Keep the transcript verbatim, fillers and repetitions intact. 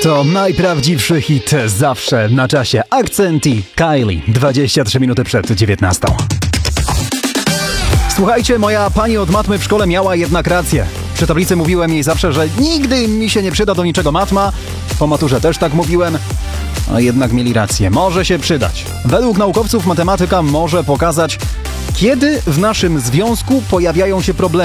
To najprawdziwszy hit zawsze na czasie. Akcent i Kylie. dwadzieścia trzy minuty przed dziewiętnastą. Słuchajcie, moja pani od matmy w szkole miała jednak rację. Przy tablicy mówiłem jej zawsze, że nigdy mi się nie przyda do niczego matma. Po maturze też tak mówiłem. A jednak mieli rację. Może się przydać. Według naukowców matematyka może pokazać, kiedy w naszym związku pojawiają się problemy.